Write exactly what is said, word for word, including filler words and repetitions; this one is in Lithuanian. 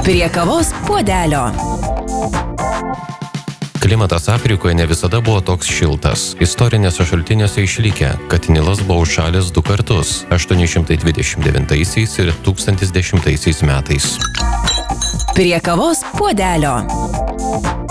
Prie kavos puodelio. Klimatas Afrikoje ne visada buvo toks šiltas. Istorinėse šaltiniuose išlikę, kad Nilas buvo užšalęs du kartus – aštuoni šimtai dvidešimt devintaisiais ir tūkstantis dešimtaisiais metais. Prie kavos puodelio.